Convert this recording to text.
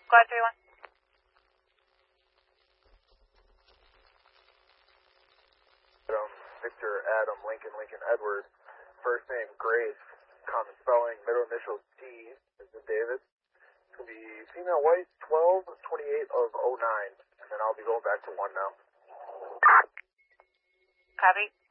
531. Victor, Adam, Lincoln, Edward. First name Grace, common spelling, middle initial D, is in David. It's going to be female white, 12/28 of 09, and then I'll be going back to 1 now. Copy.